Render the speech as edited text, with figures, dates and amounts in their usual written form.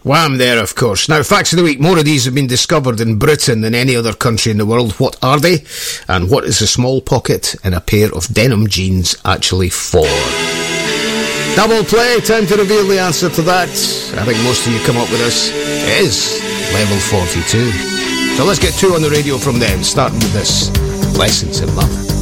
Wham there, of course. Now, facts of the week. More of these have been discovered in Britain than any other country in the world. What are they? And what is a small pocket in a pair of denim jeans actually for? Double play. Time to reveal the answer to that. I think most of you come up with this. It is level 42. So let's get two on the radio from them, starting with this. Lessons in Love.